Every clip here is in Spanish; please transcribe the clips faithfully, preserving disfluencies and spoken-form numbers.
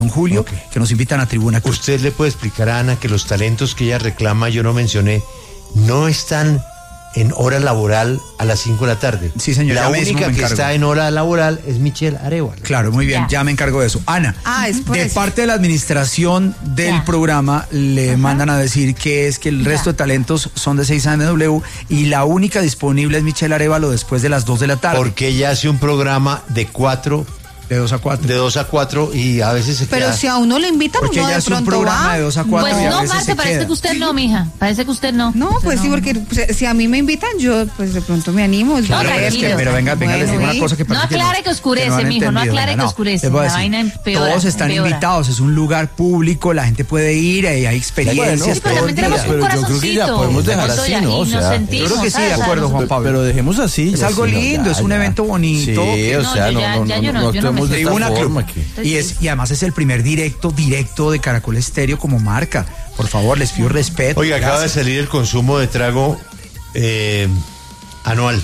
Julio, okay, que nos invitan a Tribuna Cruz. ¿Usted le puede explicar a Ana que los talentos que ella reclama, yo no mencioné, no están en hora laboral a las cinco de la tarde? Sí, señor. La única que está en hora laboral es Michelle Arevalo. Claro, muy bien, ya, ya me encargo de eso. Ana, ah, es por de eso. parte de la administración del ya. programa le Ajá. mandan a decir que es que el resto ya. de talentos son de seis A M W y la única disponible es Michelle Arevalo después de las dos de la tarde. Porque ella hace un programa de cuatro... De dos a cuatro. De dos a cuatro y a veces se Pero queda... si a uno le invitan, porque uno ella de hace pronto un programa va. de dos a cuatro Pues y a no, veces Marta, se parece queda. que usted no, mija. Parece que usted no. No, pues no. sí, porque pues, si a mí me invitan, yo pues de pronto me animo. Claro, no, pero, es que, pero venga, venga, bueno, les digo una cosa que No aclare que, que oscurece, que no mijo, no aclare que oscurece. La vaina empeora. Todos están empeora. invitados, es un lugar público, la gente puede ir, hay experiencias. Sí, pero también tenemos un corazoncito. Yo creo que ya podemos dejar así, ¿no? O sea, yo creo que sí, de acuerdo, Juan Pablo. Pero dejemos así. Es algo lindo, es un evento bonito. Sí, o sea, no, no, no actuemos de esta forma. Y es y además es el primer directo, directo de Caracol Estéreo como marca. Por favor, les pido respeto. Oiga, gracias. Acaba de salir el consumo de trago eh, anual.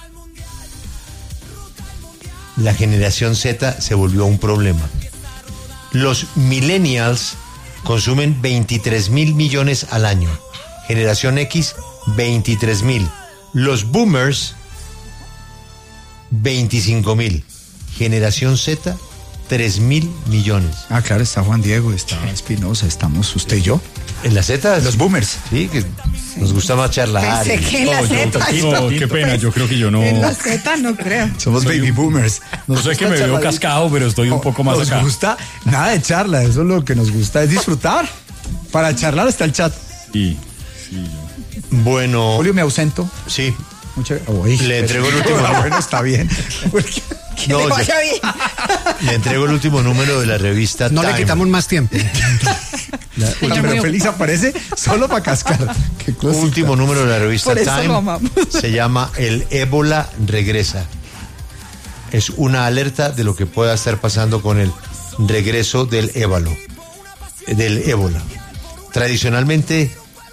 La generación Z se volvió un problema. Los millennials consumen veintitrés mil millones al año. Generación X, veintitrés mil. Los boomers, veinticinco mil. Generación Z, tres mil millones. Ah, claro, está Juan Diego, está Espinosa, estamos usted y yo. ¿En la Z? Los boomers. Sí, que sí. Nos gusta más charlar. Pensé que en la no, Z. Yo, no, qué pena, yo creo que yo no. En la Z no creo. Somos soy baby un, boomers. Nos no sé que me veo cascado, pero estoy un poco más nos acá. Nos gusta nada de charla, eso es lo que nos gusta, es disfrutar. Para charlar está el chat. Sí, sí. Yo. Bueno. Julio, me ausento. Sí. Muchas Uy, le entrego el último. Bueno, está bien. Que no, le vaya bien. Le entrego el último número de la revista No Time. le quitamos más tiempo. La, Uy, pero Félix aparece solo para cascar. Qué último número de la revista Por eso Time lo amamos. Se llama El ébola regresa. Es una alerta de lo que pueda estar pasando con el regreso del ébola. Del ébola. Tradicionalmente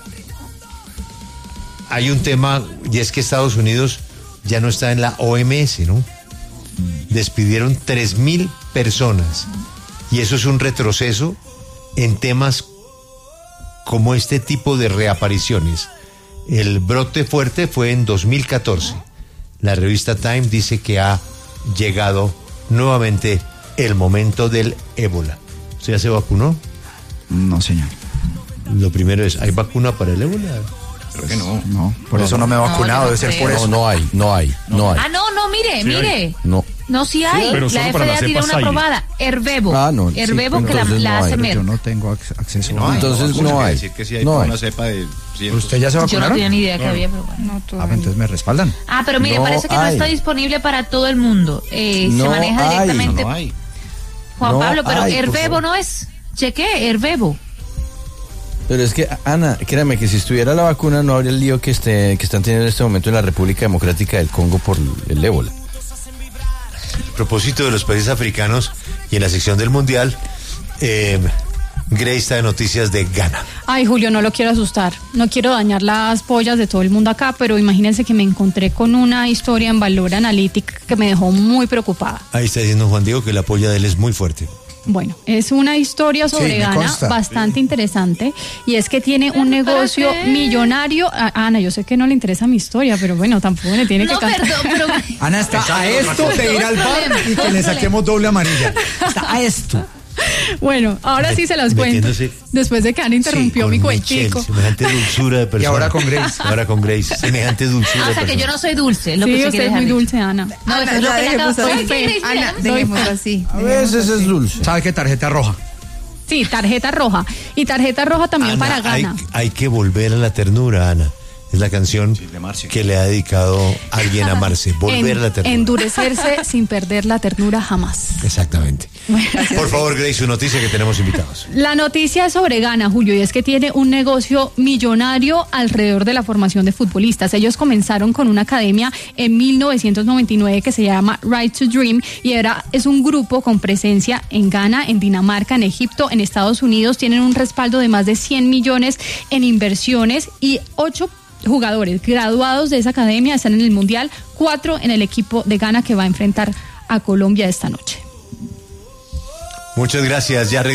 hay un tema y es que Estados Unidos ya no está en la O M S, ¿no? Despidieron tres mil personas y eso es un retroceso en temas como este tipo de reapariciones. El brote fuerte fue en dos mil catorce. La revista Time dice que ha llegado nuevamente el momento del ébola. ¿Usted ya se vacunó? No, señor. Lo primero es, ¿hay vacuna para el ébola? Creo que no. No, por no, eso no me he vacunado, no, debe ser por eso. No, no hay, no hay, no hay. Ah, no, no, mire, sí mire. Hay. No. No, sí hay. Sí, la F D A tiene una aprobada. Herbebo. Ah, no. Herbebo sí, que la, no la hace Merck. Yo no tengo acceso. No, entonces no, no hay. Decir que sí hay no una hay. cepa de ¿Usted ya se vacunaron? Yo no tenía ni idea que no. había, pero bueno. No, ah, entonces me respaldan. Ah, pero mire, no parece que hay. no está disponible para todo el mundo. Eh, no se maneja hay. directamente. No, no hay. Juan no Pablo, pero hay, Herbebo no es. Cheque, Herbebo. Pero es que, Ana, créame que si estuviera la vacuna no habría el lío que, esté, que están teniendo en este momento en la República Democrática del Congo por el ébola. A propósito de los países africanos y en la sección del Mundial, eh, Grace está de noticias de Ghana. Ay, Julio, no lo quiero asustar, no quiero dañar las pollas de todo el mundo acá, pero imagínense que me encontré con una historia en Valor Analytic que me dejó muy preocupada. Ahí está diciendo Juan Diego que la polla de él es muy fuerte. Bueno, es una historia sobre sí, Ghana consta. bastante interesante y es que tiene un negocio millonario. A, Ana, yo sé que no le interesa mi historia, pero bueno, tampoco le tiene no, que cantar. Perdón, pero... Ana está a esto de ir al bar y que le saquemos doble amarilla. Está a esto. Bueno, ahora sí se las cuento. Después de que Ana interrumpió sí, mi Michelle, cuentico. Semejante dulzura de persona. Y ahora con Grace. Ahora con Grace. Semejante dulzura ah, o sea, de que persona. yo no soy dulce. Lo sí, que usted es muy dulce, Ana. No, Ana, eso es lo que le acabo de decir. Ana, dejemos así. A veces es dulce. ¿Sabe qué? Tarjeta roja. Sí, tarjeta roja. Y tarjeta roja también Ana, para Ghana. Hay, hay que volver a la ternura, Ana. Es la canción sí, que le ha dedicado alguien a Marce. Volver en, a la ternura. Endurecerse sin perder la ternura jamás. Exactamente. Bueno, por favor, Grace, su noticia que tenemos invitados. La noticia es sobre Ghana, Julio, y es que tiene un negocio millonario alrededor de la formación de futbolistas. Ellos comenzaron con una academia en mil novecientos noventa y nueve que se llama Right to Dream y era, es un grupo con presencia en Ghana, en Dinamarca, en Egipto, en Estados Unidos. Tienen un respaldo de más de cien millones en inversiones y ocho jugadores graduados de esa academia están en el Mundial, cuatro en el equipo de Ghana que va a enfrentar a Colombia esta noche. Muchas gracias. Ya